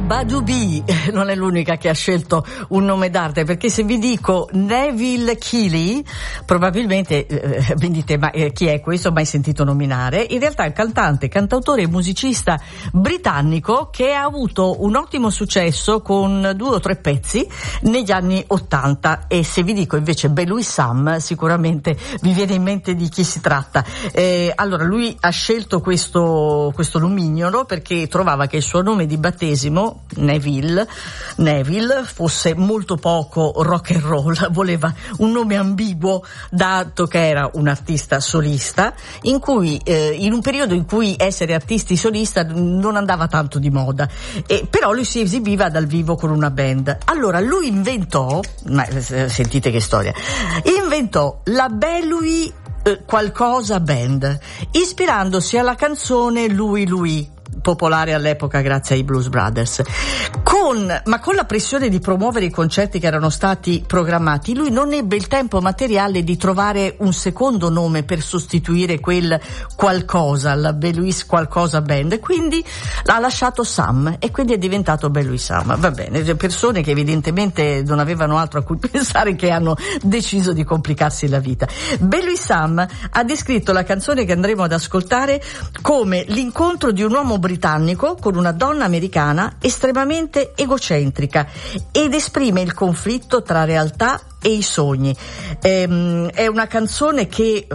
Badu B non è l'unica che ha scelto un nome d'arte, perché se vi dico Neville Keighley probabilmente vi dite ma chi è questo, mai sentito nominare. In realtà è un cantante, cantautore e musicista britannico che ha avuto un ottimo successo con 2 o 3 pezzi negli anni 80, e se vi dico invece Belui Sam sicuramente vi viene in mente di chi si tratta. Allora lui ha scelto questo nomignolo perché trovava che il suo nome di battesimo Neville fosse molto poco rock and roll, voleva un nome ambiguo dato che era un artista solista in un periodo in cui essere artisti solista non andava tanto di moda, però lui si esibiva dal vivo con una band. Allora lui inventò, sentite che storia, la Belui qualcosa band, ispirandosi alla canzone Louie, popolare all'epoca grazie ai Blues Brothers. Ma con la pressione di promuovere i concerti che erano stati programmati, lui non ebbe il tempo materiale di trovare un secondo nome per sostituire quel qualcosa, la Belouis qualcosa band, quindi l'ha lasciato Sam e quindi è diventato Belui Sam. Va bene, persone che evidentemente non avevano altro a cui pensare, che hanno deciso di complicarsi la vita. Belui Sam ha descritto la canzone che andremo ad ascoltare come l'incontro di un uomo britannico con una donna americana estremamente egocentrica ed esprime il conflitto tra realtà e i sogni. È una canzone che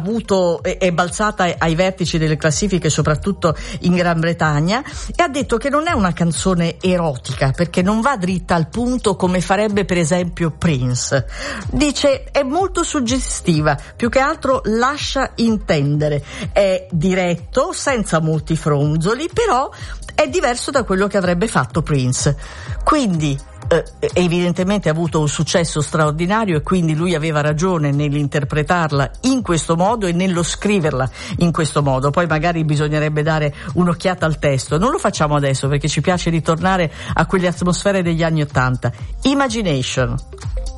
è balzata ai vertici delle classifiche soprattutto in Gran Bretagna, e ha detto che non è una canzone erotica perché non va dritta al punto come farebbe per esempio Prince. Dice è molto suggestiva, più che altro lascia intendere, è diretto, senza molti fronzoli, però è diverso da quello che avrebbe fatto Prince. Quindi evidentemente ha avuto un successo straordinario e quindi lui aveva ragione nell'interpretarla in questo modo e nello scriverla in questo modo. Poi magari bisognerebbe dare un'occhiata al testo, non lo facciamo adesso perché ci piace ritornare a quelle atmosfere degli anni '80. Imagination.